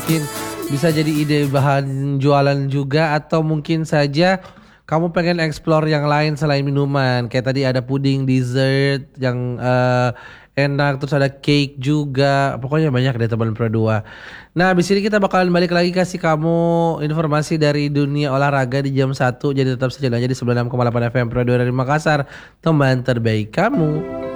mungkin bisa jadi ide bahan jualan juga, atau mungkin saja kamu pengen explore yang lain selain minuman. Kayak tadi ada puding, dessert yang enak, terus ada cake juga. Pokoknya banyak deh teman Pro 2. Nah, abis ini kita bakalan balik lagi kasih kamu informasi dari dunia olahraga di jam 1. Jadi tetap saja aja di 96,8 FM Pro 2 dari Makassar, teman terbaik kamu.